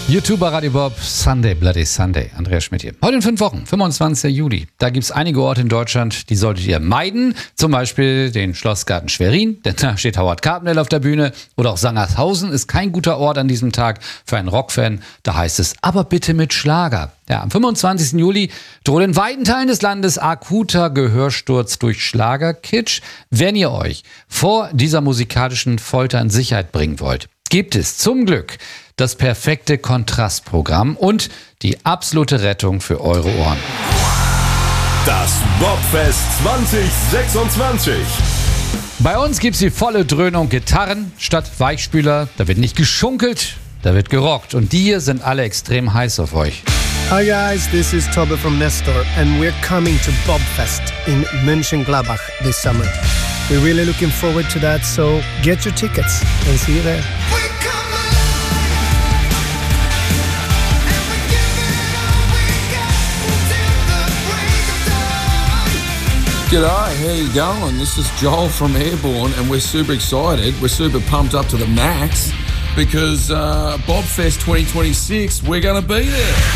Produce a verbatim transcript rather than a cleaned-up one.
YouTuber Radio Bob, Sunday Bloody Sunday. Andreas Schmidt hier. Heute in fünf Wochen, fünfundzwanzigster Juli. Da gibt es einige Orte in Deutschland, die solltet ihr meiden. Zum Beispiel den Schlossgarten Schwerin, denn da steht Howard Carpendale auf der Bühne. Oder auch Sangershausen ist kein guter Ort an diesem Tag für einen Rockfan. Da heißt es, aber bitte mit Schlager. Ja, am fünfundzwanzigsten Juli droht in weiten Teilen des Landes akuter Gehörsturz durch Schlagerkitsch. Wenn ihr euch vor dieser musikalischen Folter in Sicherheit bringen wollt, gibt es zum Glück das perfekte Kontrastprogramm und die absolute Rettung für eure Ohren. Das Bobfest zwanzig sechsundzwanzig. Bei uns gibt's die volle Dröhnung Gitarren statt Weichspüler. Da wird nicht geschunkelt, da wird gerockt. Und die hier sind alle extrem heiß auf euch. Hi guys, this is Tobbe from Nestor and we're coming to Bobfest in Mönchengladbach this summer. We're really looking forward to that, so get your tickets and see you there. G'day, how you going? This is Joel from Airborne and we're super excited. We're super pumped up to the max because uh, Bobfest twenty twenty-six, we're going to be there.